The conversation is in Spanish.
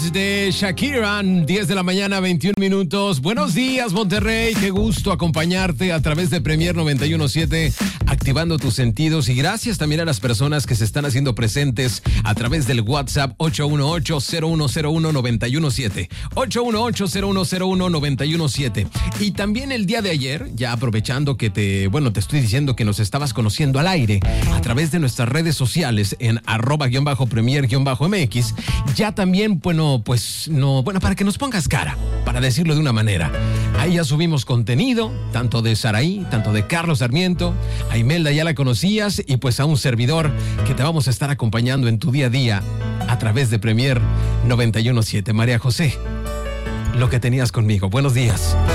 De Shakira, 10 de la mañana, 21 minutos. Buenos días, Monterrey. Qué gusto acompañarte a través de Premier 91.7, activando tus sentidos. Y gracias también a las personas que se están haciendo presentes a través del WhatsApp 818-0101-917. 818-0101-917. Y también el día de ayer, ya aprovechando que te estoy diciendo que nos estabas conociendo al aire a través de nuestras redes sociales en @premier_MX. Ya también, para que nos pongas cara, para decirlo de una manera. Ahí ya subimos contenido, tanto de Saraí, tanto de Carlos Sarmiento, a Imelda ya la conocías, y pues a un servidor que te vamos a estar acompañando en tu día a día a través de Premier 91.7. María José, lo que tenías conmigo. Buenos días.